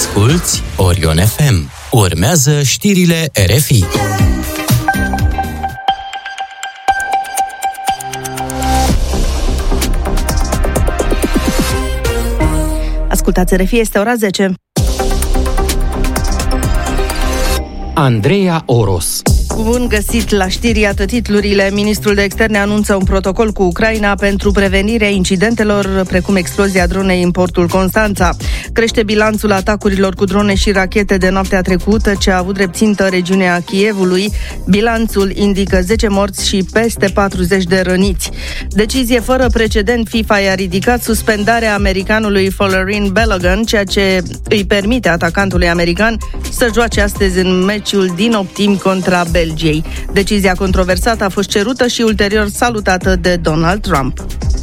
Asculți Orion FM. Urmează știrile RFI. Ascultați RFI, este ora 10. Andreea Oros. Bun găsit la știri, iată titlurile. Ministrul de Externe anunță un protocol cu Ucraina pentru prevenirea incidentelor, precum explozia dronei în portul Constanța. Crește bilanțul atacurilor cu drone și rachete de noaptea trecută, ce a avut drept țintă regiunea Kievului. Bilanțul indică 10 morți și peste 40 de răniți. Decizie fără precedent, FIFA i-a ridicat suspendarea americanului Folarin Balogun, ceea ce îi permite atacantului american să joace astăzi în meciul din optimi contra Belgiei. Decizia controversată a fost cerută și ulterior salutată de Donald Trump.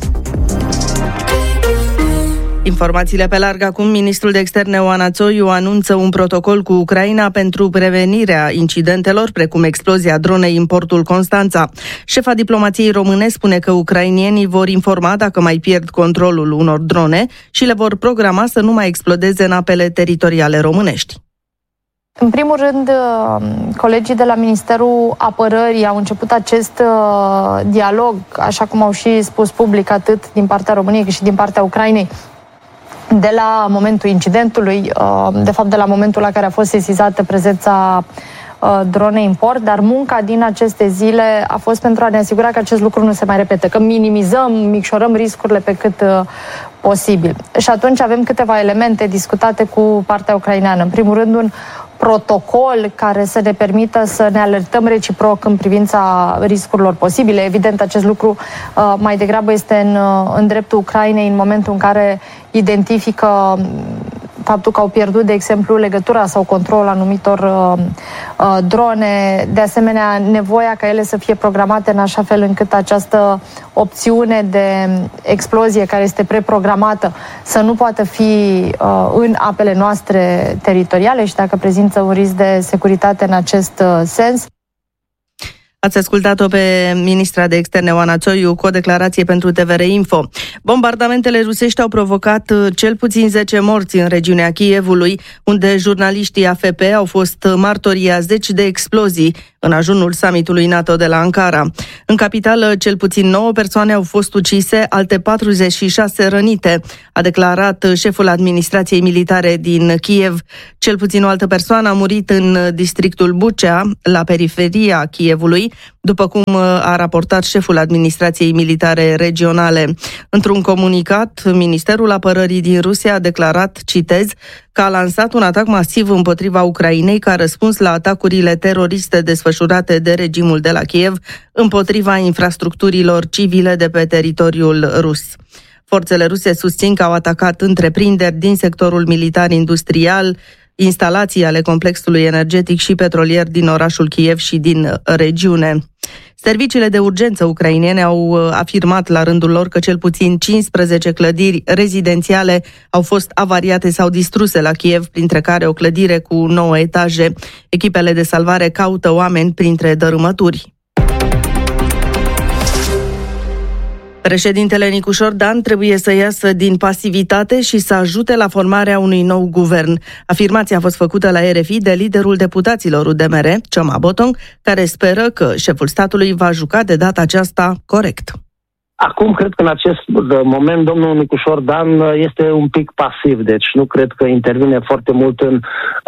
Informațiile pe larg acum. Ministrul de Externe Oana Țoiu anunță un protocol cu Ucraina pentru prevenirea incidentelor, precum explozia dronei în portul Constanța. Șefa diplomației române spune că ucrainienii vor informa dacă mai pierd controlul unor drone și le vor programa să nu mai explodeze în apele teritoriale românești. În primul rând, colegii de la Ministerul Apărării au început acest dialog, așa cum au și spus public, atât din partea României cât și din partea Ucrainei, de la momentul incidentului, de fapt de la momentul la care a fost sesizată prezența dronei în port, dar munca din aceste zile a fost pentru a ne asigura că acest lucru nu se mai repete, că micșorăm riscurile pe cât posibil. Și atunci avem câteva elemente discutate cu partea ucraineană. În primul rând, un protocol care să ne permită să ne alertăm reciproc în privința riscurilor posibile. Evident, acest lucru mai degrabă este în dreptul Ucrainei în momentul în care identifică faptul că au pierdut, de exemplu, legătura sau controlul anumitor drone, de asemenea nevoia ca ele să fie programate în așa fel încât această opțiune de explozie care este preprogramată să nu poată fi în apele noastre teritoriale și dacă prezintă un risc de securitate în acest sens. Ați ascultat-o pe ministra de Externe Oana Țoiu cu o declarație pentru TVR Info. Bombardamentele rusești au provocat cel puțin 10 morți în regiunea Kievului, unde jurnaliștii AFP au fost martorii a 10 de explozii în ajunul summitului NATO de la Ankara. În capitală, cel puțin 9 persoane au fost ucise, alte 46 rănite, a declarat șeful administrației militare din Kiev. Cel puțin o altă persoană a murit în districtul Bucea, la periferia Kievului, după cum a raportat șeful administrației militare regionale. Într-un comunicat, Ministerul Apărării din Rusia a declarat, citez, că a lansat un atac masiv împotriva Ucrainei ca răspuns la atacurile teroriste desfășurate de regimul de la Kiev împotriva infrastructurilor civile de pe teritoriul rus. Forțele ruse susțin că au atacat întreprinderi din sectorul militar-industrial, instalații ale complexului energetic și petrolier din orașul Kiev și din regiune. Serviciile de urgență ucrainene au afirmat la rândul lor că cel puțin 15 clădiri rezidențiale au fost avariate sau distruse la Kiev, printre care o clădire cu 9 etaje. Echipele de salvare caută oameni printre dărâmături. Președintele Nicușor Dan trebuie să iasă din pasivitate și să ajute la formarea unui nou guvern. Afirmația a fost făcută la RFI de liderul deputaților UDMR, Cioma Botong, care speră că șeful statului va juca de data aceasta corect. Acum, cred că în acest moment domnul Nicușor Dan este un pic pasiv, deci nu cred că intervine foarte mult în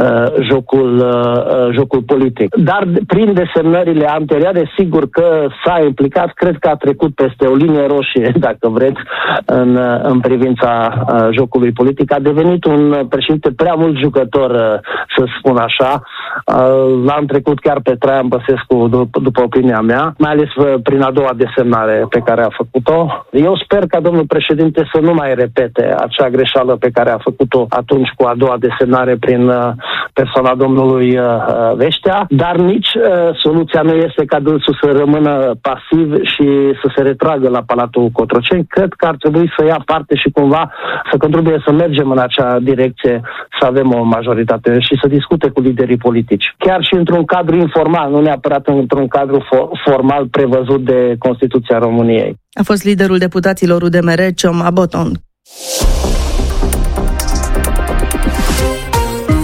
jocul politic. Dar prin desemnările anterioare, sigur că s-a implicat, cred că a trecut peste o linie roșie, dacă vreți, în privința jocului politic. A devenit un președinte prea mult jucător, să spun așa. L-am trecut chiar pe Traian Băsescu, după opinia mea, mai ales prin a doua desemnare pe care a făcut. Eu sper ca domnul președinte să nu mai repete acea greșeală pe care a făcut-o atunci cu a doua desemnare prin persoana domnului Veștea, dar nici soluția nu este ca dânsul să rămână pasiv și să se retragă la Palatul Cotroceni. Cred că ar trebui să ia parte și cumva să contribuie să mergem în acea direcție, să avem o majoritate și să discute cu liderii politici. Chiar și într-un cadru informal, nu neapărat într-un cadru formal prevăzut de Constituția României. A fost liderul deputaților UDMR, Cioma Botong.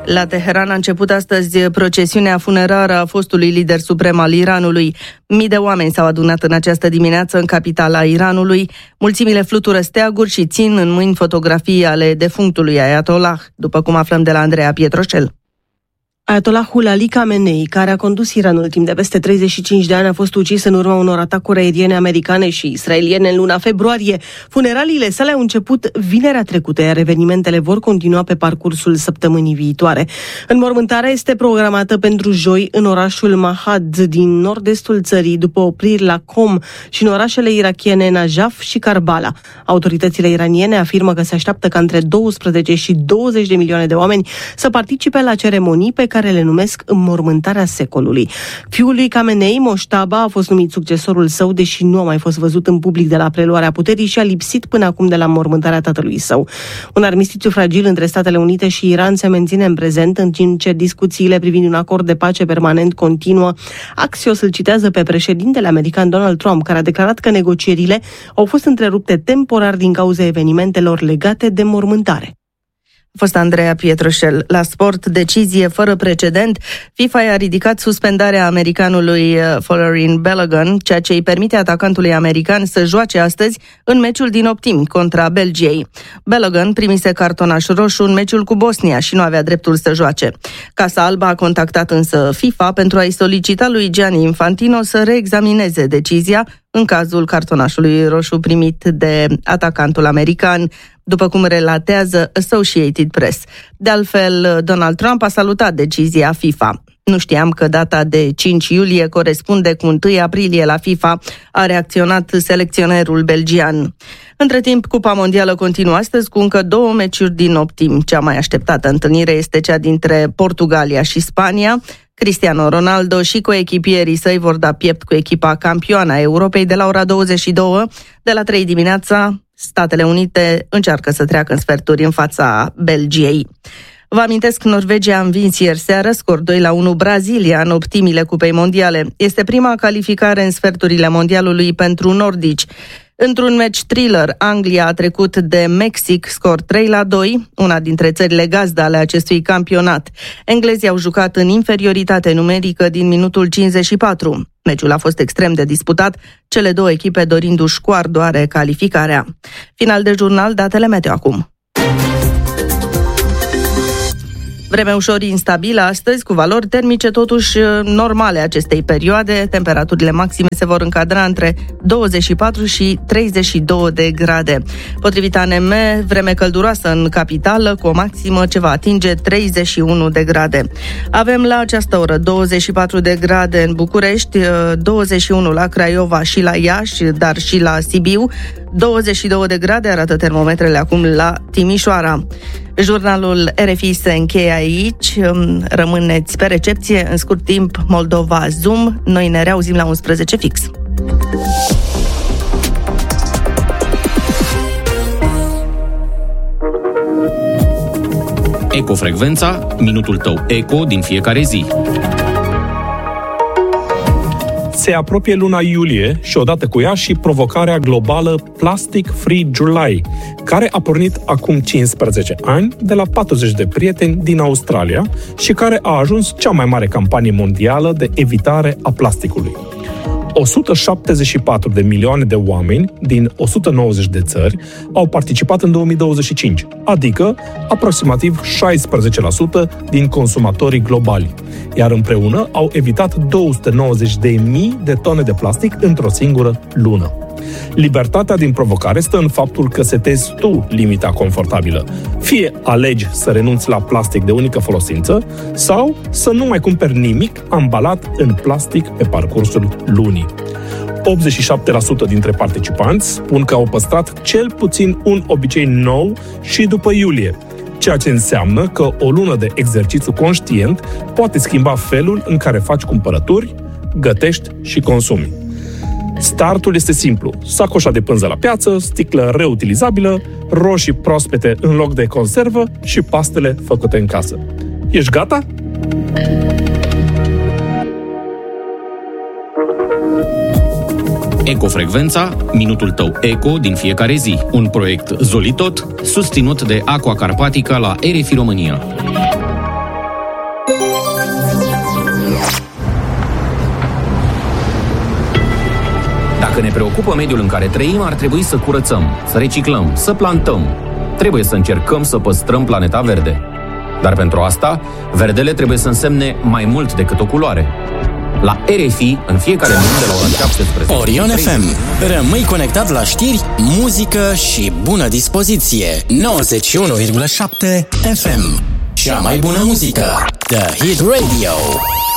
La Teheran a început astăzi procesiunea funerară a fostului lider suprem al Iranului. Mii de oameni s-au adunat în această dimineață în capitala Iranului. Mulțimile flutură steaguri și țin în mâini fotografii ale defunctului Ayatollah, după cum aflăm de la Andreea Pietroșel. Ayatollahul Ali Khamenei, care a condus Iranul timp de peste 35 de ani, a fost ucis în urma unor atacuri aeriene americane și israeliene în luna februarie. Funeraliile sale au început vinerea trecută, iar evenimentele vor continua pe parcursul săptămânii viitoare. Înmormântarea este programată pentru joi în orașul Mahad din nord-estul țării, după opriri la Qom și în orașele irakiene Najaf și Karbala. Autoritățile iraniene afirmă că se așteaptă ca între 12 și 20 de milioane de oameni să participe la ceremonii pe care le numesc înmormântarea secolului. Fiul lui Khamenei, Mojtaba, a fost numit succesorul său, deși nu a mai fost văzut în public de la preluarea puterii și a lipsit până acum de la înmormântarea tatălui său. Un armistițiu fragil între Statele Unite și Iran se menține în prezent, în timp ce discuțiile privind un acord de pace permanent continuă. Axios îl citează pe președintele american Donald Trump, care a declarat că negocierile au fost întrerupte temporar din cauza evenimentelor legate de înmormântare. A fost Andreea Pietroșel. La sport, decizie fără precedent. FIFA i-a ridicat suspendarea americanului Folarin Balogun, ceea ce îi permite atacantului american să joace astăzi în meciul din optimi contra Belgiei. Balogun primise cartonaș roșu în meciul cu Bosnia și nu avea dreptul să joace. Casa Albă a contactat însă FIFA pentru a-i solicita lui Gianni Infantino să reexamineze decizia în cazul cartonașului roșu primit de atacantul american, după cum relatează Associated Press. De altfel, Donald Trump a salutat decizia FIFA. Nu știam că data de 5 iulie corespunde cu 1 aprilie la FIFA, a reacționat selecționerul belgian. Între timp, Cupa Mondială continuă astăzi cu încă 2 meciuri din optim. Cea mai așteptată întâlnire este cea dintre Portugalia și Spania. Cristiano Ronaldo și coechipierii săi vor da piept cu echipa campioană a Europei de la ora 22. De la 3 dimineața, Statele Unite încearcă să treacă în sferturi în fața Belgiei. Vă amintesc, Norvegia a învins ieri seară, scor 2-1 Brazilia în optimile Cupei Mondiale. Este prima calificare în sferturile mondialului pentru nordici. Într-un meci thriller, Anglia a trecut de Mexic, scor 3-2, una dintre țările gazdă ale acestui campionat. Englezii au jucat în inferioritate numerică din minutul 54. Meciul a fost extrem de disputat, cele 2 echipe dorindu-și cu ardoare calificarea. Final de jurnal, datele meteo acum. Vreme ușor instabilă astăzi, cu valori termice totuși normale acestei perioade. Temperaturile maxime se vor încadra între 24 și 32 de grade. Potrivit ANM, vreme călduroasă în capitală, cu o maximă ce va atinge 31 de grade. Avem la această oră 24 de grade în București, 21 la Craiova și la Iași, dar și la Sibiu, 22 de grade arată termometrele acum la Timișoara. Jurnalul RFI se încheie aici. Rămâneți pe recepție. În scurt timp, Moldova Zoom. Noi ne reauzim la 11 fix. Ecofrecvența, minutul tău eco din fiecare zi. Se apropie luna iulie și odată cu ea și provocarea globală Plastic Free July, care a pornit acum 15 ani de la 40 de prieteni din Australia și care a ajuns cea mai mare campanie mondială de evitare a plasticului. 174 de milioane de oameni din 190 de țări au participat în 2025, adică aproximativ 16% din consumatorii globali, iar împreună au evitat 290.000 de tone de plastic într-o singură lună. Libertatea din provocare stă în faptul că setezi tu limita confortabilă. Fie alegi să renunți la plastic de unică folosință sau să nu mai cumperi nimic ambalat în plastic pe parcursul lunii. 87% dintre participanți spun că au păstrat cel puțin un obicei nou și după iulie, ceea ce înseamnă că o lună de exercițiu conștient poate schimba felul în care faci cumpărături, gătești și consumi. Startul este simplu. Sacoșa de pânză la piață, sticlă reutilizabilă, roșii proaspete în loc de conservă și pastele făcute în casă. Ești gata? Ecofrecvența, minutul tău eco din fiecare zi. Un proiect Zolitot, susținut de Aqua Carpatica la RFI România. Dacă ne preocupă mediul în care trăim, ar trebui să curățăm, să reciclăm, să plantăm. Trebuie să încercăm să păstrăm planeta verde. Dar pentru asta, verdele trebuie să însemne mai mult decât o culoare. La RFI, în fiecare luni de la ora 17. Orion FM. Rămâi conectat la știri, muzică și bună dispoziție. 91,7 FM. Cea mai bună muzică. The Hit Radio.